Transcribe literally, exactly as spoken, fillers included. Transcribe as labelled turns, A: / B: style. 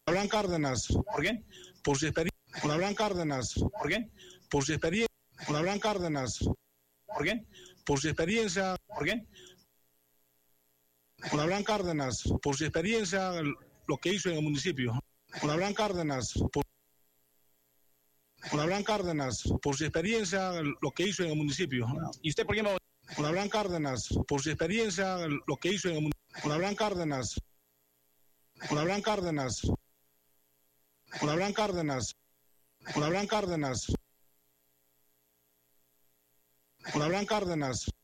A: Abraham Cárdenas. ¿Por qué? Por su experiencia. Con Abraham Cárdenas. ¿Por qué? Por su experiencia. Con Abraham Cárdenas. ¿Por qué? Por su experiencia. ¿Por qué? Con Abraham Cárdenas. Por su experiencia, lo que hizo en el municipio. Con Abraham Cárdenas. Por... Con Abraham Cárdenas. Por su experiencia, lo que hizo en el municipio. ¿Y usted por qué me... Con Abraham Cárdenas. Por su experiencia, lo que hizo en el municipio. Con Abraham Cárdenas. Con Abraham Cárdenas. Con Abraham Cárdenas. Con Abraham Cárdenas. Con Abraham Cárdenas.